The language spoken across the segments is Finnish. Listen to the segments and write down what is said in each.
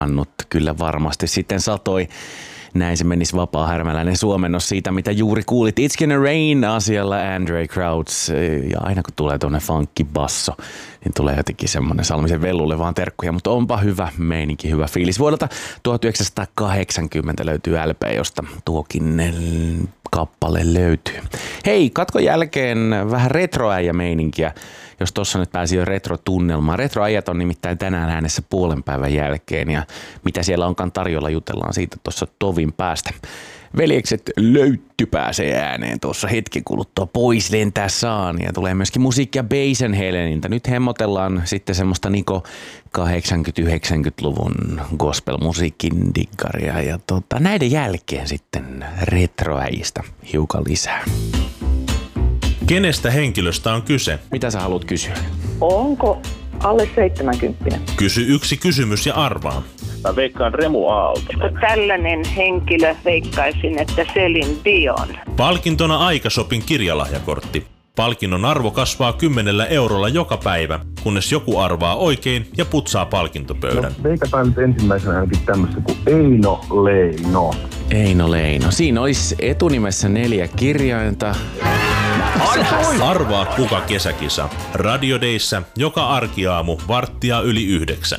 annut kyllä varmasti sitten satoi. Näin se menisi vapaa-härmäläinen suomennos siitä, mitä juuri kuulit. It's Gonna Rain asialla Andre Crouch. Ja aina kun tulee tuonne funky basso, niin tulee jotenkin semmoinen Salmisen Vellulle vaan terkkuja. Mutta onpa hyvä meininki, hyvä fiilis. Vuodelta 1980 löytyy LP, josta tuokin kappale löytyy. Hei, katkon jälkeen vähän retroäijä-meininkiä, jos tuossa nyt pääsi jo retrotunnelmaan. Retroäijät on nimittäin tänään äänessä puolen päivän jälkeen ja mitä siellä onkaan tarjolla, jutellaan siitä tuossa tovin päästä. Veljekset Löytty pääsee ääneen tuossa hetken kuluttua, Pois lentää saan ja tulee myöskin musiikkia Basen Heleniltä. Nyt hemmotellaan sitten semmoista Niko 80-90-luvun gospel-musiikin diggaria ja näiden jälkeen sitten retroäijistä hiukan lisää. Kenestä henkilöstä on kyse? Mitä sä haluat kysyä? Onko alle 70? Kysy yksi kysymys ja arvaa. Mä veikkaan Remu Aalto. Tällainen henkilö veikkaisin, että Celine Dion. Palkintona Aikashopin kirjalahjakortti. Palkinnon arvo kasvaa 10 eurolla joka päivä, kunnes joku arvaa oikein ja putsaa palkintopöydän. No, veikataan nyt ensimmäisenä ainakin tämmöistä kuin Eino Leino. Eino Leino. Siinä olisi etunimessä 4 kirjainta. Arvaa kuka kesäkisa. Radio Dayssä joka arkiaamu 8:45.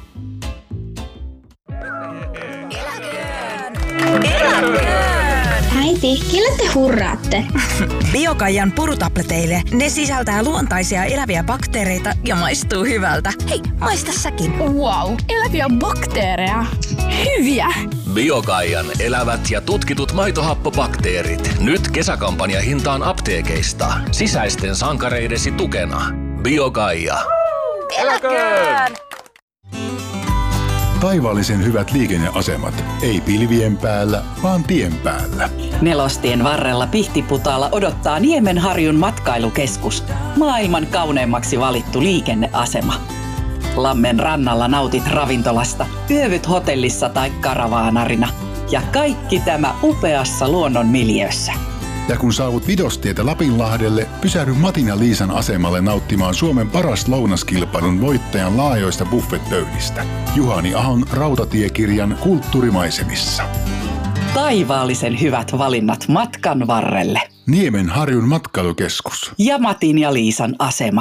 Äiti, kelle te hurraatte? Biokaijan purutableteille. Ne sisältää luontaisia eläviä bakteereita ja maistuu hyvältä. Hei, maista säkin. Wow, eläviä bakteereja. Hyviä! Biokaijan elävät ja tutkitut maitohappobakteerit. Nyt kesäkampanja hintaan apteekeista. Sisäisten sankareidesi tukena. Biokaija. Eläköön! Taivaallisen hyvät liikenneasemat. Ei pilvien päällä, vaan tien päällä. Nelostien varrella Pihtiputaalla odottaa Niemenharjun matkailukeskus. Maailman kauneimmaksi valittu liikenneasema. Lammen rannalla nautit ravintolasta, yövyt hotellissa tai karavaanarina. Ja kaikki tämä upeassa luonnon miljöössä. Ja kun saavut Vidostietä Lapinlahdelle, pysähdy Matin ja Liisan asemalle nauttimaan Suomen paras lounaskilpailun voittajan laajoista buffetpöydistä. Juhani Ahon rautatiekirjan Kulttuurimaisemissa. Taivaallisen hyvät valinnat matkan varrelle. Niemenharjun matkailukeskus. Ja Matin ja Liisan asema.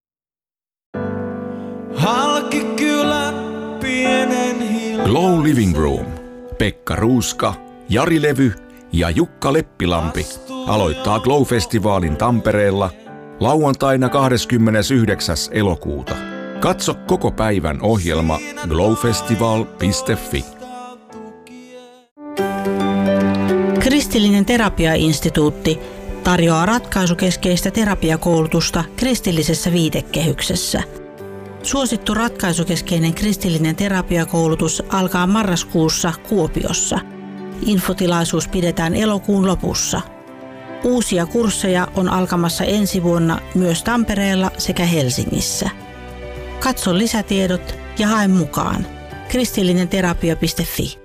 Halkikylä, pienen Glow Living Room. Pekka Ruuska, Jari Levy ja Jukka Leppilampi aloittaa Glow-festivaalin Tampereella lauantaina 29. elokuuta. Katso koko päivän ohjelma glowfestival.fi. Kristillinen terapiainstituutti tarjoaa ratkaisukeskeistä terapiakoulutusta kristillisessä viitekehyksessä. Suosittu ratkaisukeskeinen kristillinen terapiakoulutus alkaa marraskuussa Kuopiossa. Infotilaisuus pidetään elokuun lopussa. Uusia kursseja on alkamassa ensi vuonna myös Tampereella sekä Helsingissä. Katso lisätiedot ja hae mukaan. kristillinenterapia.fi.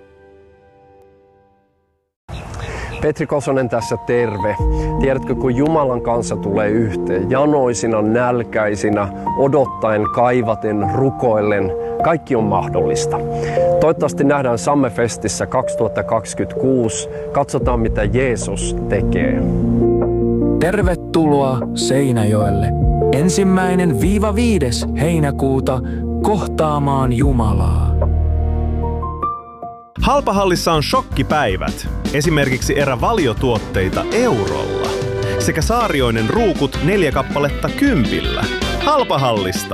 Petri Kosonen tässä, terve. Tiedätkö, kun Jumalan kanssa tulee yhteen, janoisina, nälkäisinä, odottaen, kaivaten, rukoillen, kaikki on mahdollista. Toivottavasti nähdään Samme-festissä 2026. Katsotaan, mitä Jeesus tekee. Tervetuloa Seinäjoelle 1.–5. heinäkuuta kohtaamaan Jumalaa. Halpahallissa on shokkipäivät. Esimerkiksi erävaliotuotteita eurolla. Sekä Saarioinen ruukut 4 kappaletta 10. Halpahallista.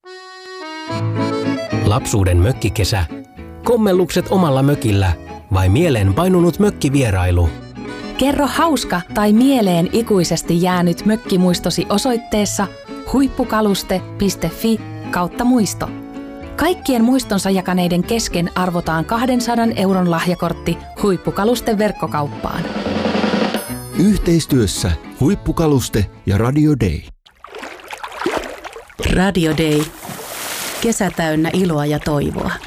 Lapsuuden mökkikesä. Kommellukset omalla mökillä vai mieleen painunut mökkivierailu? Kerro hauska tai mieleen ikuisesti jäänyt mökkimuistosi osoitteessa huippukaluste.fi/muisto. Kaikkien muistonsa jakaneiden kesken arvotaan 200 euron lahjakortti Huippukaluste verkkokauppaan. Yhteistyössä Huippukaluste ja Radio Day. Radio Day. Kesä täynnä iloa ja toivoa.